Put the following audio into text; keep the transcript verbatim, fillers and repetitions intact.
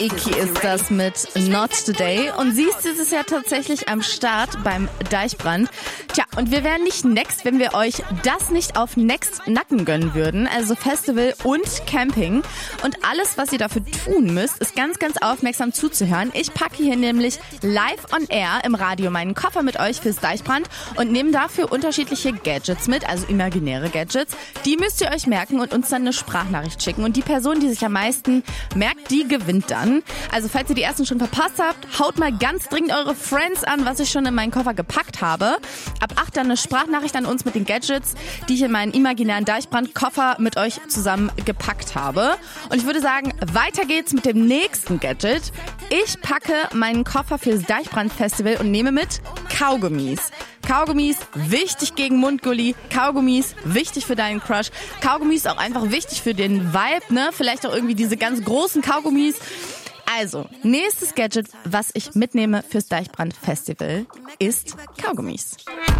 Iki ist das mit Not Today. Und sie ist dieses Jahr tatsächlich am Start beim Deichbrand. Tja, und wir wären nicht next, wenn wir euch das nicht auf Next Nacken gönnen würden. Also Festival und Camping. Und alles, was ihr dafür tun müsst, ist ganz, ganz aufmerksam zuzuhören. Ich packe hier nämlich live on air im Radio meinen Koffer mit euch fürs Deichbrand und nehme dafür unterschiedliche Gadgets mit, also imaginäre Gadgets. Die müsst ihr euch merken und uns dann eine Sprachnachricht schicken. Und die Person, die sich am meisten merkt, die gewinnt dann. Also falls ihr die ersten schon verpasst habt, haut mal ganz dringend eure Friends an, was ich schon in meinen Koffer gepackt habe. Ab acht dann eine Sprachnachricht an uns mit den Gadgets, die ich in meinen imaginären Deichbrand-Koffer mit euch zusammen gepackt habe. Und ich würde sagen, weiter geht's mit dem nächsten Gadget. Ich packe meinen Koffer fürs Deichbrand-Festival und nehme mit Kaugummis. Kaugummis, wichtig gegen Mundgulli. Kaugummis, wichtig für deinen Crush. Kaugummis auch einfach wichtig für den Vibe, ne? Vielleicht auch irgendwie diese ganz großen Kaugummis. Also, nächstes Gadget, was ich mitnehme fürs Deichbrand Festival, ist Kaugummis.